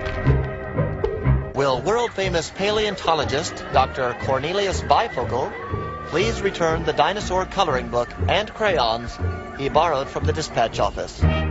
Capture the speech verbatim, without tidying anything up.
Will world-famous paleontologist Doctor Cornelius Bifogel please return the dinosaur coloring book and crayons he borrowed from the dispatch office?